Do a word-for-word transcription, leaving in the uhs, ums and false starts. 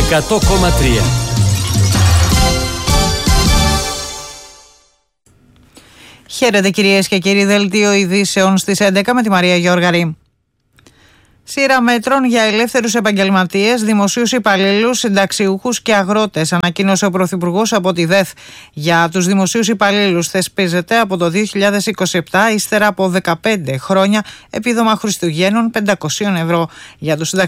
εκατό κόμμα τρία. Χαίρετε κυρίες και κύριοι, δελτίο ειδήσεων στις έντεκα με τη Μαρία Γιώργαρη. Σειρά μέτρων για ελεύθερους επαγγελματίες, δημοσίους υπαλλήλους, συνταξιούχους και αγρότες, ανακοίνωσε ο Πρωθυπουργός από τη ΔΕΘ. Για τους δημοσίους υπαλλήλους θεσπίζεται από το δύο χιλιάδες είκοσι επτά, ύστερα από δεκαπέντε χρόνια, επίδομα Χριστουγέννων πεντακόσια ευρώ. Για τους συνταξιούχους